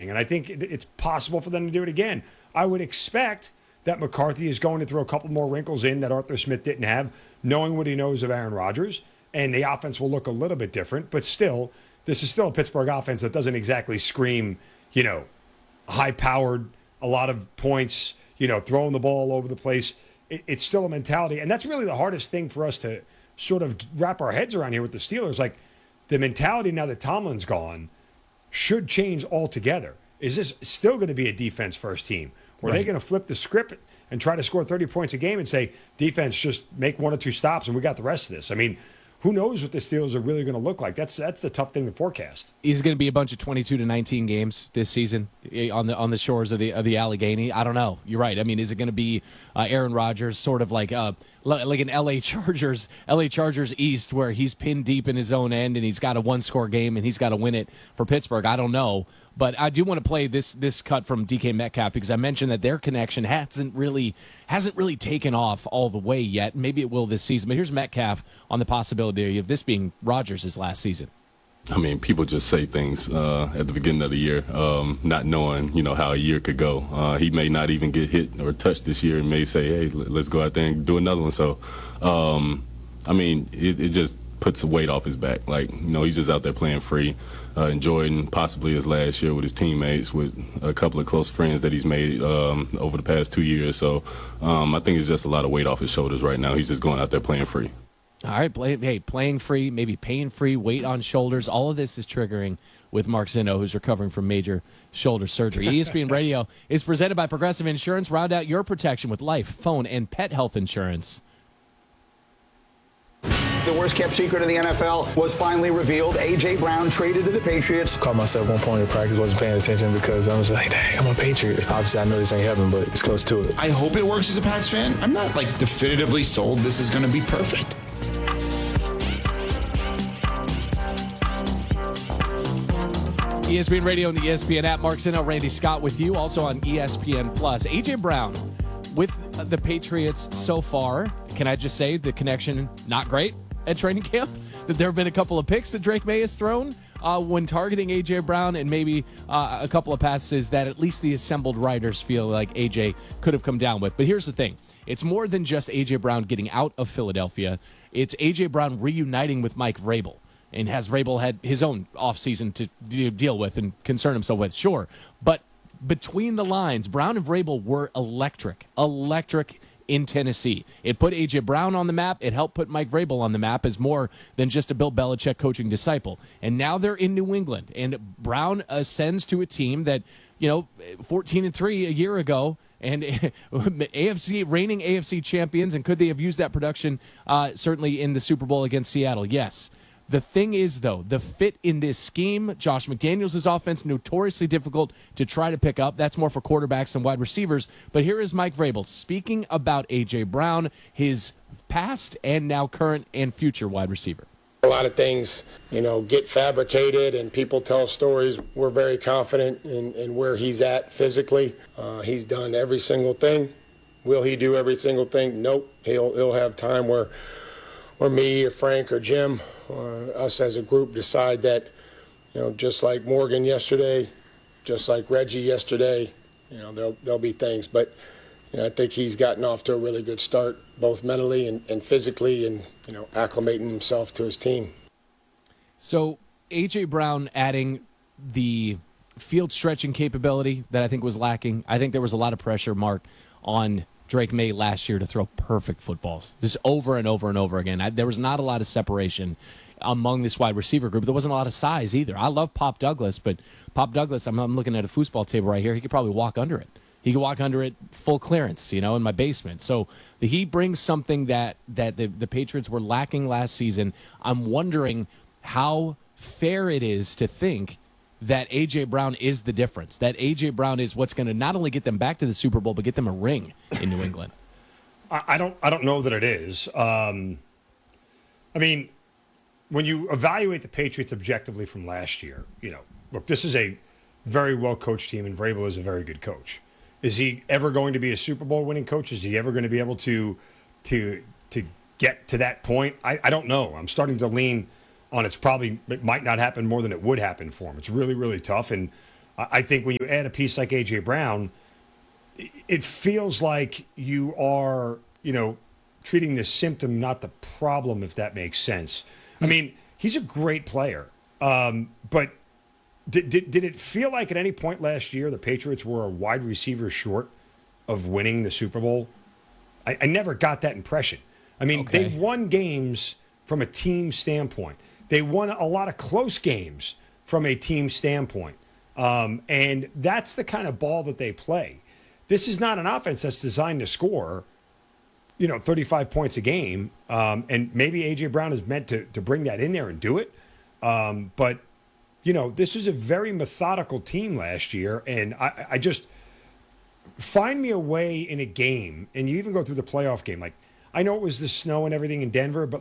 And I think it's possible for them to do it again. I would expect that McCarthy is going to throw a couple more wrinkles in that Arthur Smith didn't have, knowing what he knows of Aaron Rodgers, and the offense will look a little bit different. But still, this is still a Pittsburgh offense that doesn't exactly scream, high-powered, a lot of points, throwing the ball all over the place. It's still a mentality. And that's really the hardest thing for us to sort of wrap our heads around here with the Steelers. Like, the mentality now that Tomlin's gone should change altogether. Is this still going to be a defense-first team? Or are they going to flip the script and try to score 30 points a game and say, defense, just make 1 or 2 stops and we got the rest of this? I mean, who knows what the Steelers are really going to look like? That's the tough thing to forecast. Is it going to be a bunch of 22-19 games this season on the shores of the Allegheny? I don't know. You're right. I mean, is it going to be Aaron Rodgers, sort of like an LA Chargers East, where he's pinned deep in his own end and he's got a 1-score game and he's got to win it for Pittsburgh? I don't know. But I do want to play this cut from DK Metcalf because I mentioned that their connection hasn't really taken off all the way yet. Maybe it will this season. But here's Metcalf on the possibility of this being Rodgers' last season. I mean, people just say things at the beginning of the year, not knowing, how a year could go. He may not even get hit or touched this year and may say, hey, let's go out there and do another one. So, I mean, it just puts a weight off his back. Like, he's just out there playing free, enjoying possibly his last year with his teammates, with a couple of close friends that he's made over the past 2 years. So I think it's just a lot of weight off his shoulders right now. He's just going out there playing free. All right, playing free, maybe paying free, weight on shoulders. All of this is triggering with Mark Zinno, who's recovering from major shoulder surgery. ESPN Radio is presented by Progressive Insurance. Round out your protection with life, phone, and pet health insurance. The worst-kept secret in the NFL was finally revealed. A.J. Brown traded to the Patriots. Caught myself one point in practice, wasn't paying attention because I was like, dang, I'm a Patriot. Obviously, I know this ain't heaven, but it's close to it. I hope it works as a Pats fan. I'm not, definitively sold this is going to be perfect. ESPN Radio and the ESPN app. Mark Zinno, Randy Scott with you, also on ESPN+. A.J. Brown with the Patriots so far. Can I just say the connection not great at training camp? That there have been a couple of picks that Drake May has thrown when targeting A.J. Brown, and maybe a couple of passes that at least the assembled writers feel like A.J. could have come down with. But here's the thing. It's more than just A.J. Brown getting out of Philadelphia. It's A.J. Brown reuniting with Mike Vrabel. And has Vrabel had his own offseason to deal with and concern himself with? Sure. But between the lines, Brown and Vrabel were electric in Tennessee. It put A.J. Brown on the map. It helped put Mike Vrabel on the map as more than just a Bill Belichick coaching disciple. And now they're in New England. And Brown ascends to a team that, 14-3 a year ago, and reigning AFC champions. And could they have used that production certainly in the Super Bowl against Seattle? Yes. The thing is, though, the fit in this scheme, Josh McDaniels' offense, notoriously difficult to try to pick up. That's more for quarterbacks and wide receivers. But here is Mike Vrabel speaking about A.J. Brown, his past and now current and future wide receiver. A lot of things, get fabricated and people tell stories. We're very confident in where he's at physically. He's done every single thing. Will he do every single thing? Nope. He'll have time where me or Frank or Jim or us as a group decide that, just like Morgan yesterday, just like Reggie yesterday, there'll be things. But, I think he's gotten off to a really good start, both mentally and physically, and, acclimating himself to his team. So A.J. Brown adding the field stretching capability that I think was lacking. I think there was a lot of pressure, Mark, on Drake May last year to throw perfect footballs, just over and over and over again. There was not a lot of separation among this wide receiver group. There wasn't a lot of size either. I love Pop Douglas, but Pop Douglas, I'm looking at a foosball table right here. He could probably walk under it. He could walk under it full clearance, in my basement. So he brings something that the Patriots were lacking last season. I'm wondering how fair it is to think that A.J. Brown is the difference, that A.J. Brown is what's going to not only get them back to the Super Bowl, but get them a ring in New England. I don't know that it is. I mean, when you evaluate the Patriots objectively from last year, look, this is a very well-coached team, and Vrabel is a very good coach. Is he ever going to be a Super Bowl winning coach? Is he ever going to be able to get to that point? I don't know. I'm starting to lean on it might not happen more than it would happen for him. It's really, really tough. And I think when you add a piece like A.J. Brown, it feels like you are, treating the symptom, not the problem, if that makes sense. I mean, he's a great player. But did it feel like at any point last year the Patriots were a wide receiver short of winning the Super Bowl? I never got that impression. I mean, They won games from a team standpoint. They won a lot of close games from a team standpoint. And that's the kind of ball that they play. This is not an offense that's designed to score, 35 points a game. And maybe A.J. Brown is meant to bring that in there and do it. But, this is a very methodical team last year. And I just find me a way in a game, and you even go through the playoff game. Like, I know it was the snow and everything in Denver, but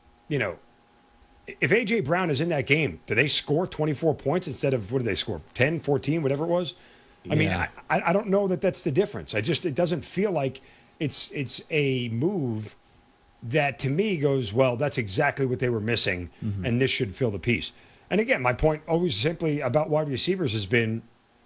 if A.J. Brown is in that game, do they score 24 points instead of, what did they score, 10, 14, whatever it was? I mean, I don't know that that's the difference. It doesn't feel like it's a move that to me goes, well, that's exactly what they were missing, and this should fill the piece. And again, my point always simply about wide receivers has been,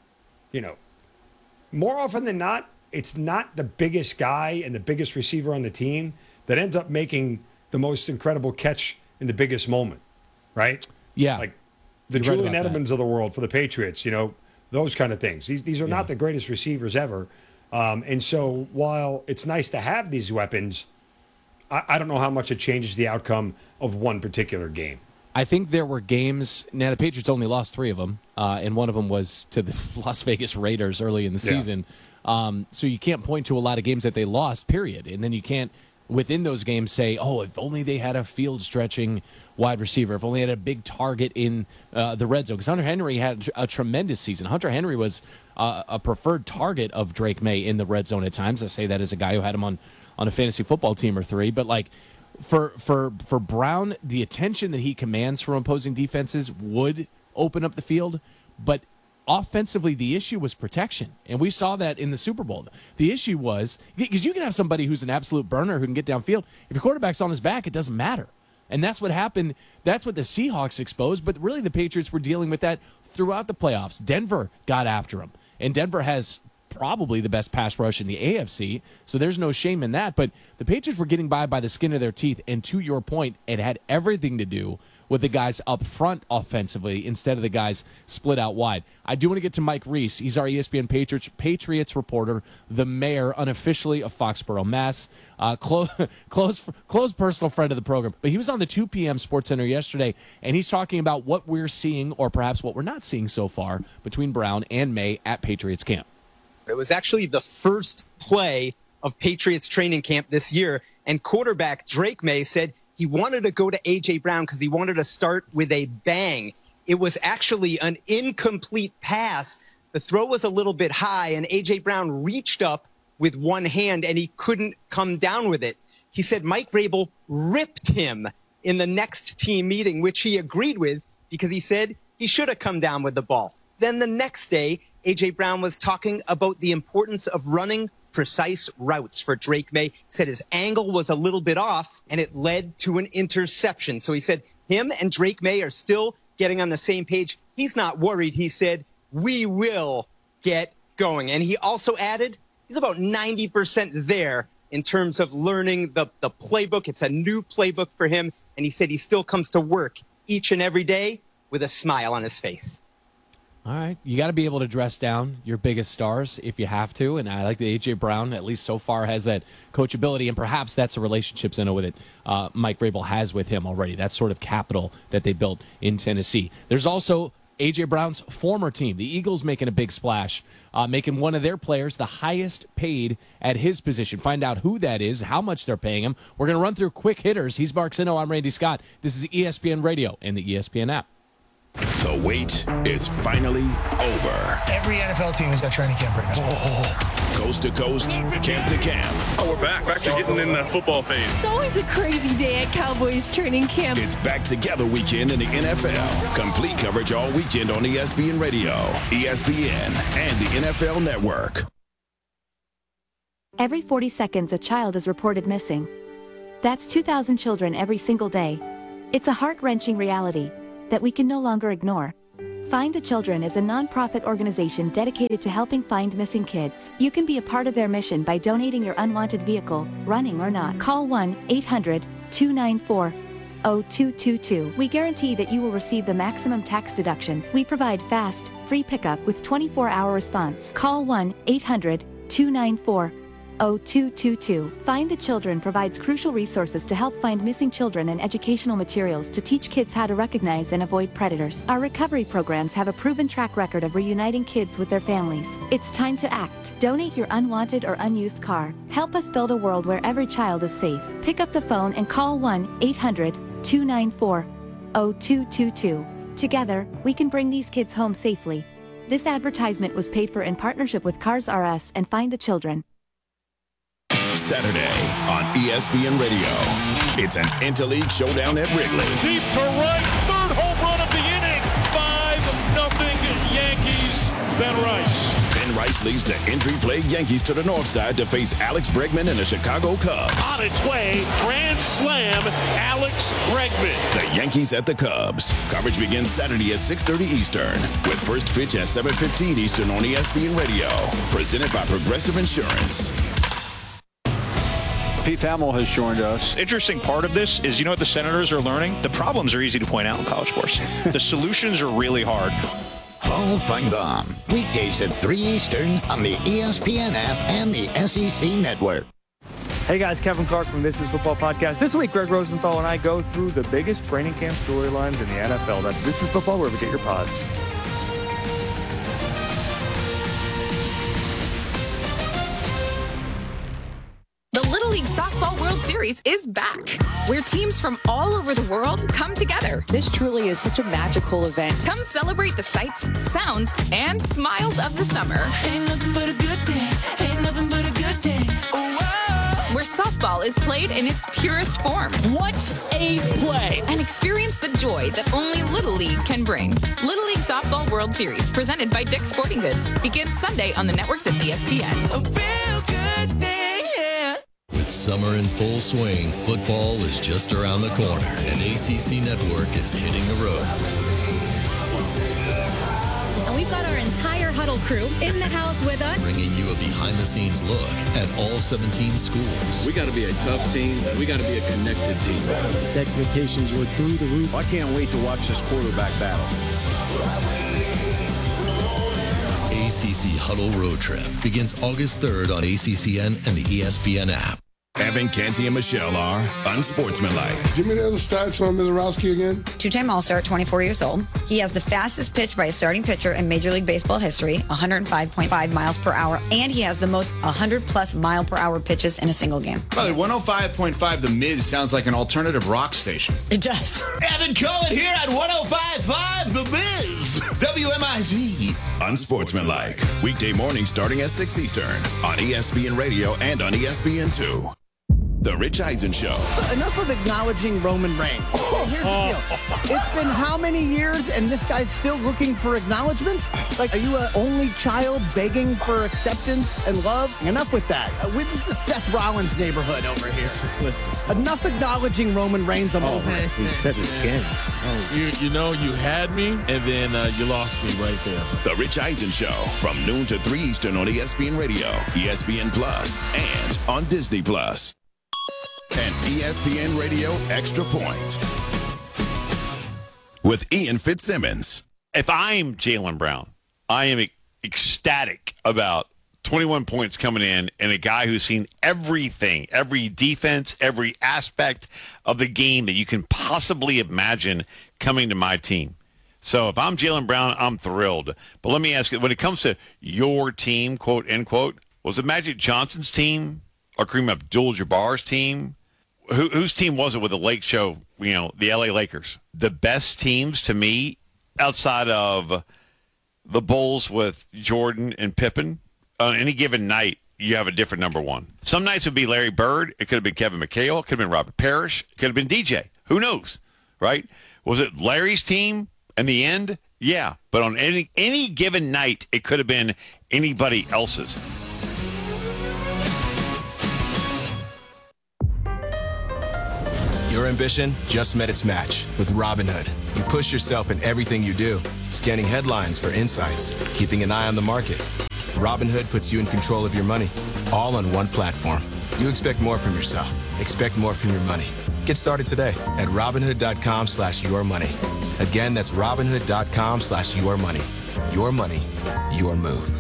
more often than not, it's not the biggest guy and the biggest receiver on the team that ends up making the most incredible catch in the biggest moment, right? Yeah. Like the Julian Edelmans of the world for the Patriots, those kind of things. These are not the greatest receivers ever. And so while it's nice to have these weapons, I don't know how much it changes the outcome of one particular game. I think there were games. Now, the Patriots only lost 3 of them, and one of them was to the Las Vegas Raiders early in the season. So you can't point to a lot of games that they lost, period. And then you can't, within those games, say, oh, if only they had a field-stretching wide receiver, if only they had a big target in the red zone. Because Hunter Henry had a tremendous season. Hunter Henry was a preferred target of Drake May in the red zone at times. I say that as a guy who had him on a fantasy football team or 3. But, like, for Brown, the attention that he commands from opposing defenses would open up the field. But offensively, the issue was protection. And we saw that in the Super Bowl. The issue was, because you can have somebody who's an absolute burner who can get downfield. If your quarterback's on his back, it doesn't matter. And that's what happened. That's what the Seahawks exposed. But really, the Patriots were dealing with that throughout the playoffs. Denver got after him. And Denver has probably the best pass rush in the AFC, so there's no shame in that. But the Patriots were getting by the skin of their teeth, and to your point, it had everything to do with the guys up front offensively instead of the guys split out wide. I do want to get to Mike Reese. He's our ESPN Patriots reporter, the mayor, unofficially, of Foxborough, Mass. Close personal friend of the program. But he was on the 2 p.m. SportsCenter yesterday, and he's talking about what we're seeing, or perhaps what we're not seeing so far, between Brown and May at Patriots camp. It was actually the first play of Patriots training camp this year, and quarterback Drake May said he wanted to go to A.J. Brown because he wanted to start with a bang. It was actually an incomplete pass. The throw was a little bit high, and A.J. Brown reached up with one hand, and he couldn't come down with it. He said Mike Vrabel ripped him in the next team meeting, which he agreed with because he said he should have come down with the ball. Then the next day, A.J. Brown was talking about the importance of running precise routes for Drake May. He said his angle was a little bit off, and it led to an interception. So he said him and Drake May are still getting on the same page. He's not worried. He said, we will get going. And he also added he's about 90% there in terms of learning the playbook. It's a new playbook for him. And he said he still comes to work each and every day with a smile on his face. All right. You got to be able to dress down your biggest stars if you have to. And I like that A.J. Brown, at least so far, has that coachability. And perhaps that's a relationship, I know, with it Mike Vrabel has with him already. That sort of capital that they built in Tennessee. There's also A.J. Brown's former team, the Eagles, making a big splash, making one of their players the highest paid at his position. Find out who that is, how much they're paying him. We're going to run through quick hitters. He's Mark Zinno. I'm Randy Scott. This is ESPN Radio and the ESPN app. The wait is finally over. Every NFL team is at training camp right now. Coast to coast, camp to camp. Oh, we're back to getting in the football phase. It's always a crazy day at Cowboys training camp. It's back together weekend in the NFL. Complete coverage all weekend on ESPN Radio, ESPN, and the NFL Network. Every 40 seconds, a child is reported missing. That's 2,000 children every single day. It's a heart-wrenching reality that we can no longer ignore. Find the Children is a non-profit organization dedicated to helping find missing kids. You can be a part of their mission by donating your unwanted vehicle, running or not. Call 1-800-294-0222. We guarantee that you will receive the maximum tax deduction. We provide fast, free pickup with 24-hour response. Call 1-800-294-0222. Find the Children provides crucial resources to help find missing children and educational materials to teach kids how to recognize and avoid predators. Our recovery programs have a proven track record of reuniting kids with their families. It's time to act. Donate your unwanted or unused car. Help us build a world where every child is safe. Pick up the phone and call 1-800-294-0222. Together, we can bring these kids home safely. This advertisement was paid for in partnership with Cars R Us and Find the Children. Saturday on ESPN Radio. It's an interleague showdown at Wrigley. Deep to right, third home run of the inning. 5-0 Yankees. Ben Rice. Ben Rice leads the injury-plagued Yankees to the north side to face Alex Bregman and the Chicago Cubs. On its way, grand slam, Alex Bregman. The Yankees at the Cubs. Coverage begins Saturday at 6:30 Eastern with first pitch at 7:15 Eastern on ESPN Radio. Presented by Progressive Insurance. Pete Thamel has joined us. Interesting part of this is, you know what the Senators are learning? The problems are easy to point out in college sports. The solutions are really hard. Paul Feinbaum, weekdays at 3 Eastern on the ESPN app and the SEC Network. Hey guys, Kevin Clark from This Is Football Podcast. This week, Greg Rosenthal and I go through the biggest training camp storylines in the NFL. That's This Is Football, wherever you get your pods. Softball World Series is back, where teams from all over the world come together. This truly is such a magical event. Come celebrate the sights, sounds, and smiles of the summer. Ain't nothing but a good day. Ain't nothing but a good day. Oh, where softball is played in its purest form. What a play! And experience the joy that only Little League can bring. Little League Softball World Series, presented by Dick's Sporting Goods, begins Sunday on the networks of ESPN. A real good thing, yeah. With summer in full swing, football is just around the corner, and ACC Network is hitting the road. And we've got our entire Huddle crew in the house with us, bringing you a behind-the-scenes look at all 17 schools. We got to be a tough team. We got to be a connected team. The expectations were through the roof. I can't wait to watch this quarterback battle. ACC Huddle Road Trip begins August 3rd on ACCN and the ESPN app. Evan Canty and Michelle are unsportsmanlike. Give me the other stats on Mizorowski again. Two-time All-Star, 24 years old. He has the fastest pitch by a starting pitcher in Major League Baseball history, 105.5 miles per hour, and he has the most 100-plus mile-per-hour pitches in a single game. By the way, 105.5 The Miz sounds like an alternative rock station. It does. Evan Cohen here at 105.5 The Miz. WMIZ. Unsportsmanlike. Weekday mornings starting at 6 Eastern on ESPN Radio and on ESPN2. The Rich Eisen Show. So enough of acknowledging Roman Reigns. Here's the deal. It's been how many years and this guy's still looking for acknowledgement? Like, are you an only child begging for acceptance and love? Enough with that. This is Seth Rollins' neighborhood over here. Listen. Enough acknowledging Roman Reigns. I'm over it. He said it again. You know, you had me, and then you lost me right there. The Rich Eisen Show from noon to 3 Eastern on ESPN Radio, ESPN Plus, and on Disney Plus. And ESPN Radio Extra Point with Ian Fitzsimmons. If I'm Jaylen Brown, I am ecstatic about 21 points coming in and a guy who's seen everything, every defense, every aspect of the game that you can possibly imagine coming to my team. So if I'm Jaylen Brown, I'm thrilled. But let me ask you, when it comes to your team, quote, end quote, was it Magic Johnson's team or Kareem Abdul-Jabbar's team? Whose team was it with the Lake Show, you know, the LA Lakers? The best teams to me outside of the Bulls with Jordan and Pippen, on any given night, you have a different number one. Some nights it would be Larry Bird. It could have been Kevin McHale. It could have been Robert Parrish. It could have been DJ. Who knows, right? Was it Larry's team in the end? Yeah. But on any given night, it could have been anybody else's. Your ambition just met its match with Robinhood. You push yourself in everything you do. scanning headlines for insights, keeping an eye on the market. Robinhood puts you in control of your money, all on one platform. You expect more from yourself. Expect more from your money. Get started today at Robinhood.com/yourmoney. Again, that's Robinhood.com/yourmoney. Your money, your move.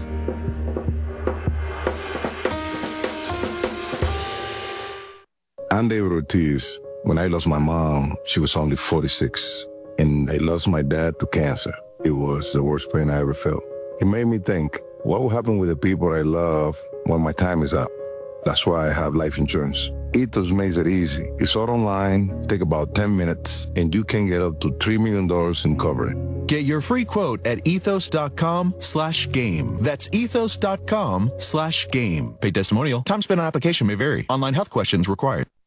I'm David Ortiz. When I lost my mom, she was only 46. And I lost my dad to cancer. It was the worst pain I ever felt. It made me think, what will happen with the people I love when my time is up? That's why I have life insurance. Ethos makes it easy. It's all online, take about 10 minutes, and you can get up to $3 million in coverage. Get your free quote at ethos.com/game. That's ethos.com/game. Paid testimonial. Time spent on application may vary. Online health questions required.